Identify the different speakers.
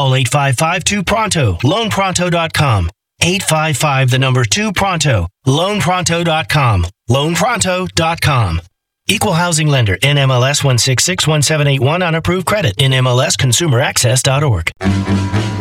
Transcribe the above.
Speaker 1: Call 855-2PRONTO. LoanPronto.com. 855 the number 2 Pronto. LoanPronto.com. LoanPronto.com. Equal housing lender. NMLS 1661781 on approved credit. NMLSconsumeraccess.org.